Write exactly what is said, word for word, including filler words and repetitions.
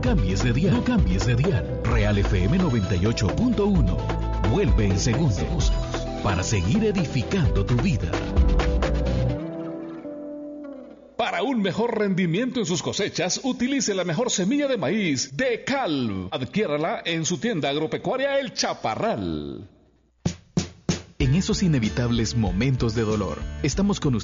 cambies de dial. No cambies de dial. Real F M noventa y ocho punto uno. Vuelve en segundos para seguir edificando tu vida. Para un mejor rendimiento en sus cosechas, utilice la mejor semilla de maíz de Calv. Adquiérala en su tienda agropecuaria El Chaparral. En esos inevitables momentos de dolor, estamos con usted.